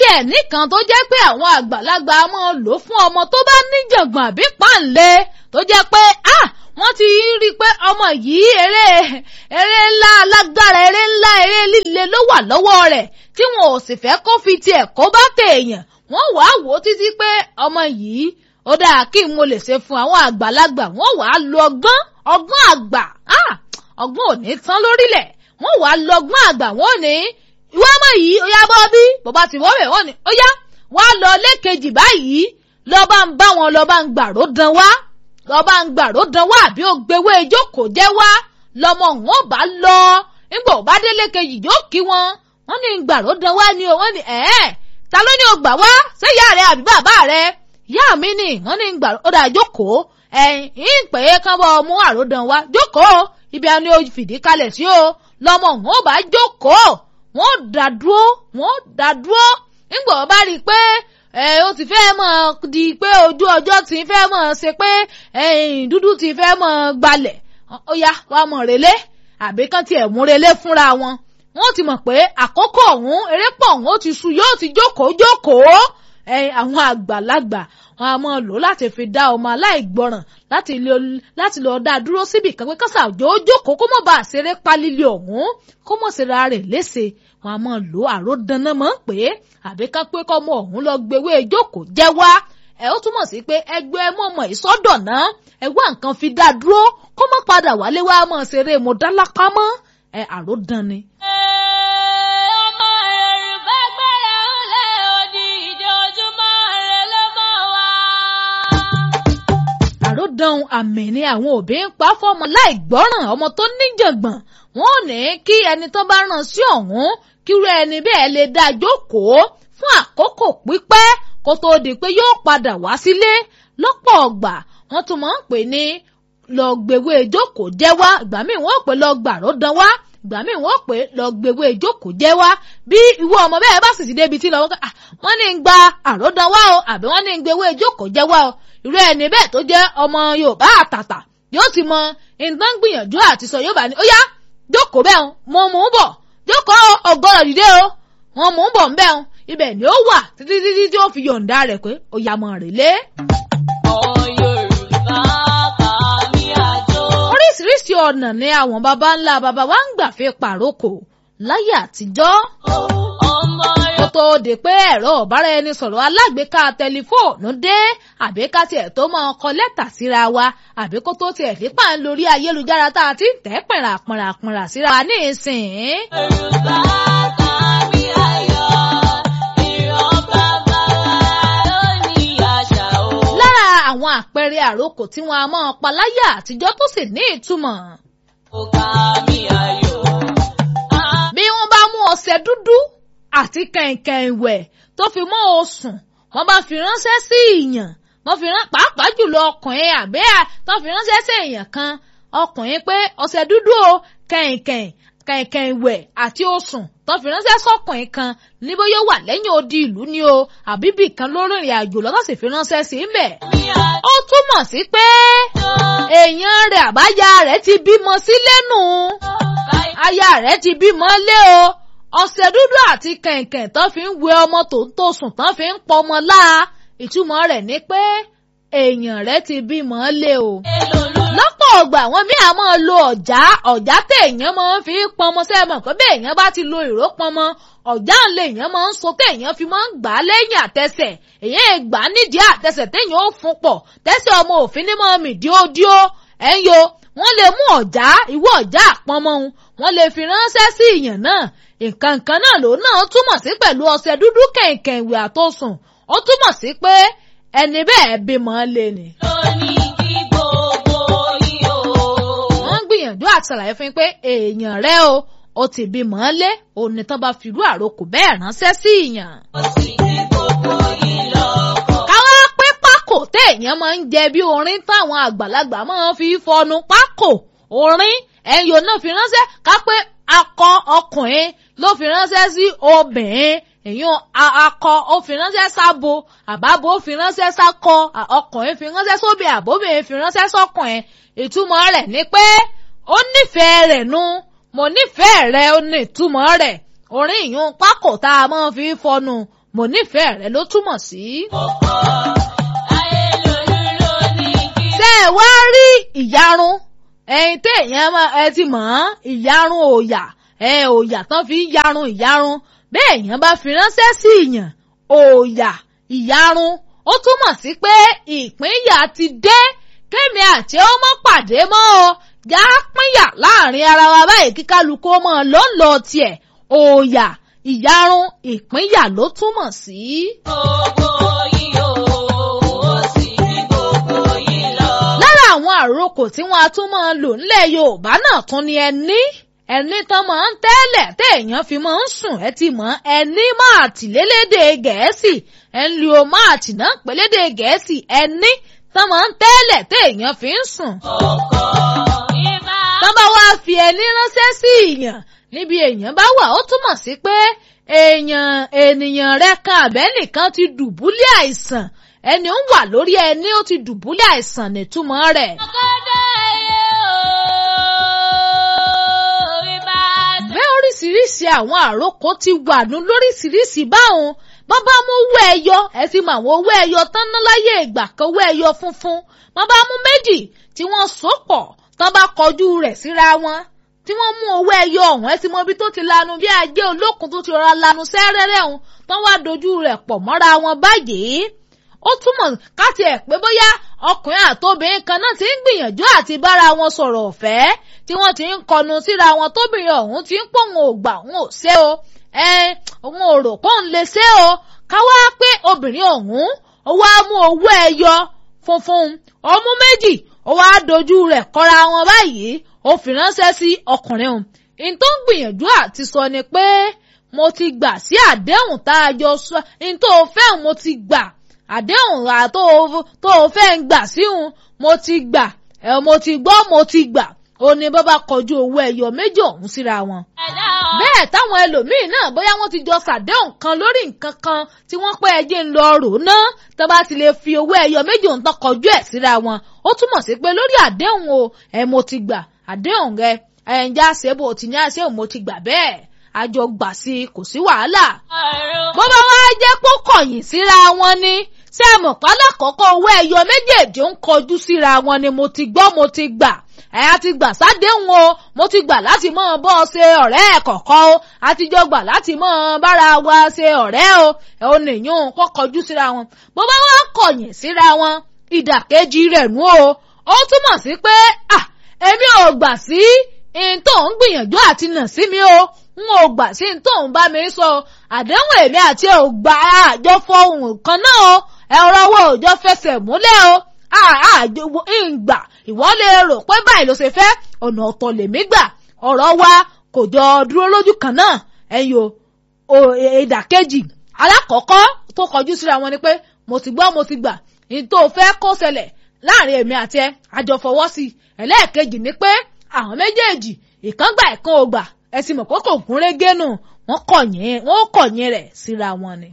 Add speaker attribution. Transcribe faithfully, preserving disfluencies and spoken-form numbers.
Speaker 1: tiẹ̀ nìkan tó jẹ́ pé àwọn àgbàlagbà máa lò fún ọmọ tó bá níjàngbọ̀n àbí pàǹlẹ̀ tó jẹ́ pé ah wọ́n ti rí i pé ọmọ yìí eré eré ńlá alágbára eré ńlá eré líle ló wà lọ́wọ́ rẹ̀ tí wọn ò sì fẹ́ kó fi tiẹ̀ kó bá tèèyàn wọ́n wàá wò ó títí pé ọmọ yìí ó dáa kí n mo lè ṣe fún àwọn àgbàlagbà wọ́n wàá lo ọgbọ́n ọgbọ́n àgbà ah ọgbọ́n ò ní tán lórílẹ̀ wọ́n wàá lo ọgbọ́n àgbà wọ́n ní ìwọ ọmọ yìí ó yá bọ́ bí bàbá tí wọ́n rẹ̀ wọ́n ní ó yá wá lọ lẹ́ẹ̀kejì báyìí lọ́ọ́ bá ń bá wọn lọ́ọ́ bá ń gbàró dán wá lọ́ọ́ bá ń gbàró dán wá àbí ó gbéwé ìjókòó jẹ́ wá lọ́mọ òun ò bá lọ nígbà ò bá délé kejì yóò kí wọn wọ́n ní gbàró dán wá ni o wọ́n ní ẹ̀ẹ́ ta ló ní o gbà wá ṣé ìyá rẹ àbí bàbá rẹ ìyá mi ni wọ́n ní gbàró ó dà jókòó ẹ̀yìn ń pè é kán bọ́ mú àròdàn wá jókòó ibi a ní o fìdí kalẹ̀ sí o lọ́mọ òun ò bá jókòó wọ́n dá dúró wọ́n dá dúró nígbà wọ́n bá rí i pé ẹ ó ti fẹ́ mọ̀ di pé ojú ọjọ́ ti fẹ́ mọ̀ ṣe pé dúdú ti fẹ́ mọ̀ gbalẹ̀ ó yá wàá mọ̀ relé àbí kán tiẹ̀ mú relé fúnra wọn wọ́n ti mọ̀ pé àkókò ọ̀hún erépọ̀ ọ̀hún ó ti sú yóò ti jókòó jókòó àwọn àgbàlagbà wọn a máa lò láti fi dá ọmọ aláìgbọràn láti lọ láti lọ dá dúró síbì kan pé kásà òjò jókòó kó mọ̀ bá àṣeré palílé ọ̀hún kó mọ̀ sí ra rẹ̀ léṣe wọn a máa lò àròdáná mọ̀ pé àbí ká pé kọ́mọ ọ̀hún lọ gbéwé jókòó jẹ́ wá ẹ ó túmọ̀ sí pé ẹgbẹ́ mọ̀mọ́ ìsọdọ̀nà ẹ wá nǹkan fi dá dúró kó mọ̀ padà wálé wá mọ̀ ṣeré mo dá lápá mọ́ ẹ àròdán ni. àròdán àmì ni àwọn òbí ń pa fọmọ láì gbọ́ràn ọmọ tó níjàngbọ̀n wọn ò ní kí ẹni tó bá rán sí ọ̀hún kírú ẹni bẹ́ẹ̀ lè dá jókòó fún àkókò pípẹ́ kó tó di pé yóò padà wá sílé lọ́pọ̀ ọgbà wọ́n tún máa ń pè ní lọ gbéwé jókòó jẹ́ wá ìgbà míì wọ́n pè lọ gbàró dán wá ìgbà míì wọ́n pè lọ gbéwé jókòó jẹ́ wá bí ìwọ ọmọ bẹ́ẹ̀ bá sì ti débi tí lọ wọ́n ní gba àródán wá o àbí wọ́n ní gbéwé jókòó jẹ́ wá o irú ẹni bẹ́ẹ̀ tó jẹ́ ọmọ Yorùbá àtàtà yóò ti mọ nǹkan gbìyànjú àti sọ yóò bá ní ó yá jókòó bẹ́ẹ̀ mo mú bọ̀ jókòó ọgọ́rọ̀ dìde o wọ́n mú bọ̀ ń bẹ́ẹ̀ ibẹ̀ ni ó wà títí títí tí ó fi yọ̀ǹda rẹ̀ pé ó yá mọ́ rè lé. oríṣiríṣi ọ̀nà ni àwọn baba ńlá baba wa ń gbà fi pàrókò láyé àtijọ́. kó tó di pé ẹ̀rọ ọ̀bára ẹni sọ̀rọ̀ alágbèéká tẹlifóònù dé àbí ká tiẹ̀ tó máa kọ lẹ́tà síra wa àbí kó tó tiẹ̀ dípà ń lórí ayélujára tá a ti ń tẹ́ pẹ̀rà pẹ̀rà pẹ̀rà síra wa ní ìsìn. àwọn àpẹẹrẹ àròkò tí wọn a máa pa láyé àtijọ́ tó sì ní ìtumọ̀. bí wọ́n bá mú ọṣẹ dúdú àti kẹ̀ǹkẹ̀ ìwẹ̀ tó fi mọ́ osùn wọ́n bá fi ránṣẹ́ sí ìyàn wọ́n fi rán pàápàá jùlọ ọkùnrin àbẹ́ tó fi ránṣẹ́ sí èèyàn kan ọkùnrin pé ọṣẹ dúdú o kẹ̀ǹkẹ̀ kẹ̀ǹkẹ̀ ìwẹ̀ àti osùn tó fi ránṣẹ́ sọ́kùnrin kan níbo yóò wà lẹ́yìn odi ìlú ni o àbíbì kan lórí ìrìn àjò lọ́tọ̀ sì fi ránṣẹ́ sí ń bẹ̀. ó túmọ̀ sí pé èèyàn rẹ̀ àbáyá rẹ̀ ti bímọ sílé nù aya rẹ̀ ti bímọ lé o ọṣẹ dúdú àti kẹ̀ǹkẹ̀ tó fi ń wẹ ọmọ tó ń tó sùn tó fi ń pọmọ láà ìtumọ̀ rẹ̀ ni pé èèyàn rẹ̀ ti bímọ lé o. lọ́pọ̀ ọgbà àwọn míì á máa lo ọ̀já ọ̀já téèyàn máa ń fi pọnmọ sẹ́ẹ̀ mọ̀ pé béèyàn bá ti lo ìró pọnmọ ọ̀já ńlẹ̀ èèyàn máa ń so téèyàn fi máa ń gbà á lẹ́yìn àtẹsẹ̀ èèyàn gbà á nídìí àtẹsẹ̀ téèyàn ó fún pọ̀ tẹ́sẹ̀ ọmọ òfin ní máa mì díódíó ẹ̀ ń yo wọ́n lè mú ọ̀já ìwọ ọ̀já àpọnmọ òun wọ́n lè fi ránṣẹ́ sí ìyàn náà nǹkan kan náà lòun náà túmọ̀ sí pẹ̀lú ọṣẹ dúdú kẹ̀ǹkẹ̀ ìwé àtòsùn ó túmọ̀ sí pé ẹni bẹ́ẹ̀ bímọ lé ni. wọ́n gbìyànjú àti ṣàlàyé fún yín pé èèyàn rẹ o ó ti bímọ lé òun ni tán bá fi irú àròkò bẹ́ẹ̀ ránṣẹ́ sí ìyàn. káwá pé pákò téèyàn máa ń jẹ bí orin táwọn àgbàlagbà máa ń fi fọnu pákò orin ẹ̀yọ náà fi ránṣẹ́ ká pé akọ ọkùnrin ló fi ránṣẹ́ sí obìnrin èyàn akọ ó fi ránṣẹ́ sábo àbábo ó fi ránṣẹ́ sákọ ọkùnrin fi ránṣẹ́ sóbì àbóbìnrin fi ránṣẹ́ sọ́kùnrin ìtumọ̀ rẹ̀ ni pé ó nífẹ̀ẹ́ rẹ̀ nu mo nífẹ̀ẹ́ rẹ̀ ó ní ìtumọ̀ rẹ̀ orin ìyún pákó tá a máa fi fọnu mo nífẹ̀ẹ́ rẹ ló túmọ̀ sí. ṣé ẹ wá rí ìyarun ẹyin téèyàn ẹ ti mọ̀ ọ́n ìyarun òòyà ẹ òòyà tán fi ń yarun ìyarun bẹ́ẹ̀ èèyàn bá fi ránṣẹ́ sí ìyàn òòyà ìyarun ó túmọ̀ sí pé ìpínyà ti dé kémi àti ó mọ́ pàdé mọ́ ọ já pínyà láàrin ara wa báyìí kí kálukú mọ́ ọ ló ń lọ tiẹ̀ òòyà ìyarun ìpínyà ló túmọ̀ sí. gbogbo yìí ó sì ní gbogbo yìí lọ. lára àwọn àròkò tí wọ́n á tún máa lò nílẹ̀ Yorùbá náà tún ni ẹní ẹni tán máa ń tẹ́lẹ̀ téèyàn fi máa ń sùn ẹ ti mọ̀ ẹní máa tì lélédè Gẹ̀ẹ́sì ẹnlí o máa tì náà pélédè Gẹ̀ẹ́sì ẹní tán máa ń tẹ́lẹ̀ téèyàn fi ń sùn. tán bá wá fi ẹní ránṣẹ́ sí ìyàn níbi èèyàn bá wà ó túmọ̀ sí pé èèyàn ènìyàn rẹ kan àbẹ́nìkan ti dùbúlẹ̀ àìsàn ẹni ń wà lórí ẹni ó ti dùbúlẹ̀ àìsàn nìtúmọ̀ rẹ̀. oríṣiríṣi àwọn àròkọ ti wà nú lóríṣiríṣi báwọn bàbá mú owó ẹyọ ẹ ti mọ àwọn owó ẹyọ tán ná láyé ìgbà kan owó ẹyọ funfun bàbá mú méjì tí wọ́n so pọ̀ tán bá kọjú rẹ̀ síra wọn tí wọ́n mú owó ẹyọ ọ̀hún ẹ ti mọ ibi tó ti lanu bí ajé olókun tó ti rọra lanu sẹ́rẹ́rẹ́ ọ̀hún tán wá dojú rẹ̀ pọ̀ mọ́ra wọn báyìí ó túmọ̀ káti ẹ̀ pé bóyá ọkùnrin àtobìnrin kan náà ti ń gbìyànjú àti bára wọn sọ̀rọ̀ ọ̀fẹ́ tí wọ́n ti ń kọnu síra wọn tóbìnrin ọ̀hún ti ń pọ̀ wọn ò gbà wọn ò ṣe o ẹ wọn ò rò pọ́n lè ṣe o káwá pé obìnrin ọ̀hún ó wá mú owó ẹyọ funfun ọmú méjì ó wá dojú rẹ̀ kọra wọn báyìí ó fi ránṣẹ́ sí ọkùnrin ọ̀hún in tó ń gbìyànjú àti sọ ni pé mo ti gbà sí àdéhùn tá a jọ sọ in tó fẹ́ mo ti gbà àdéhùn rà tó tó fẹ́ ń gbà síhun mo ti gbà ẹ mo ti gbọ́ mo ti gbà ó ní bàbá kọjú owó ẹyọ méjì ọ̀hún síra wọn. bẹ́ẹ̀ táwọn ẹlòmíín náà bóyá wọ́n ti jọ ṣàdéhùn kan lórí nǹkan kan tí wọ́n pẹ́ ẹjẹ́ ń lọ rò ná tó bá ti lè fi owó ẹyọ méjì ọ̀hún tán kọjú ẹ̀ síra wọn ó túmọ̀ sí pé lórí àdéhùn o ẹ mo ti gbà àdéhùn rẹ ẹ ń já ṣe bó ti ní àṣẹ mo ti gbà bẹ́ẹ̀ àjọ gbà sí kò sí wàhálà. bó bá wá jẹ́ pé kọ̀yìn síra wọn ni ṣé ẹ mọ̀ pálá kọ́kọ́ owó ẹyọ méjèèjì ń kọjú síra wọn ni mo ti gbọ́ mo ti gbà ẹ a ti gbà sádéhùn o mo ti gbà láti mọ́ bọ́ ọ ṣe ọ̀rẹ́ ẹ̀ kọ̀ọ̀kan o a ti jọ gbà láti mọ́ bára wa ṣe ọ̀rẹ́ o ẹ ò nìyún kọ́ kọjú síra wọn bó bá wá kọ̀yìn síra wọn ìdàkejì rẹ̀ nú o ó túmọ̀ sí pé à èmi ò gbà sí in tó ń gbìyànjú àti nà sí mi o n ò gbà sí in tó ń bá mi sọ àdéhùn èmi àti ò gbà àjọ fọhùn kan náà o ẹ̀rọ owó òjò fẹsẹ̀ múlẹ̀ o àjọ ìgbà ìwọ lè rò pé báyìí ló ṣe fẹ́ ọ̀nà ọ̀tọ̀ lèmi gbà ọ̀rọ̀ wa kò jọ dúró lójú kan náà ẹ̀yin o ìdàkejì alákọ̀ọ́kọ́ tó kọjú síra wọn ni pé mo ti gbọ́ mo ti gbà ní tó fẹ́ kó ṣẹlẹ̀ láàrin èmi àti ẹ àjọ fọwọ́ sí ẹlẹ́ẹ̀kejì ni pé àwọn méjèèjì ìkan gbà ìkan ò gbà ẹ sì mọ̀ pé kò gún régé nù wọ́n kọ̀yìn rẹ̀ síra wọn ni.